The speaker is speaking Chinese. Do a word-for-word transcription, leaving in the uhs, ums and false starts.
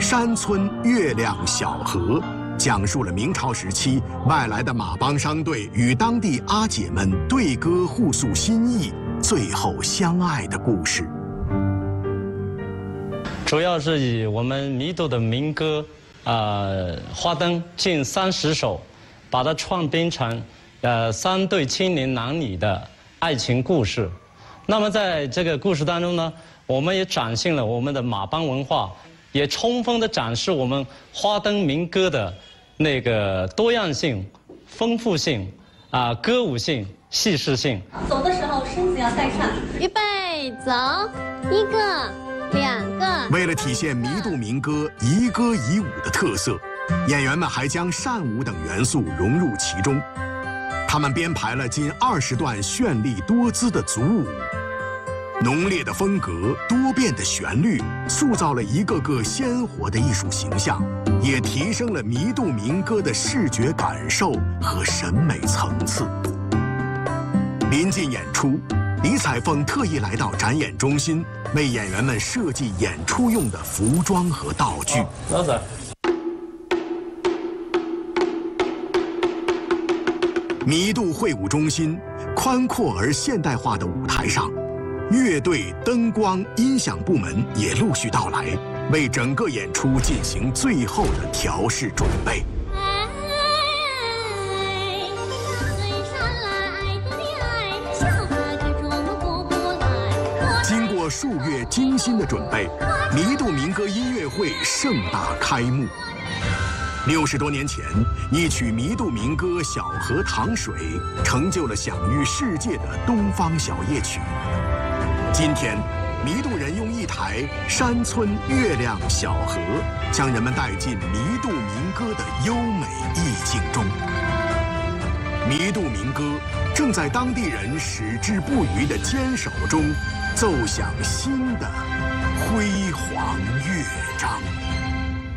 山村月亮小河》讲述了明朝时期外来的马帮商队与当地阿姐们对歌互诉心意，最后相爱的故事。 主要是以我们弥渡的民歌，呃，花灯近三十首，把它创编成，呃，三对青年男女的爱情故事。那么在这个故事当中呢，我们也展现了我们的马帮文化，也充分的展示我们花灯民歌的那个多样性、丰富性、啊、呃、歌舞性、戏剧性。 走的时候身子要带上。 预备，走，一个，两个。 为了体现弥渡民歌移歌移舞的特色，演员们还将扇舞等元素融入其中。他们编排了近二十段绚丽多姿的组舞。浓烈的风格、多变的旋律，塑造了一个个鲜活的艺术形象，也提升了弥渡民歌的视觉感受和审美层次。临近演出，李彩凤特意来到展演中心，为演员们设计演出用的服装和道具。 老师。 弥渡会舞中心宽阔而现代化的舞台上，乐队、灯光、音响部门也陆续到来，为整个演出进行最后的调试准备。经过数月精心的准备，弥渡民歌音乐会盛大开幕。六十多年前，一曲弥渡民歌《小河淌水》成就了享誉世界的东方小夜曲。今天，弥渡人用一台山村月亮小河，将人们带进弥渡民歌的优美意境中。弥渡民歌正在当地人矢志不渝的坚守中，奏响新的辉煌乐章。